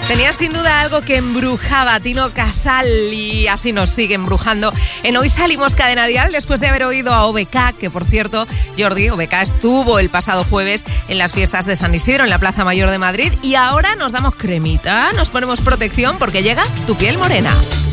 Tenías sin duda algo que embrujaba a Tino Casal y así nos sigue embrujando. En Hoy Salimos Cadena Dial, después de haber oído a OBK, que por cierto, Jordi, OBK estuvo el pasado jueves en las fiestas de San Isidro, en la Plaza Mayor de Madrid, y ahora nos damos cremita, nos ponemos protección porque llega Tu Piel Morena.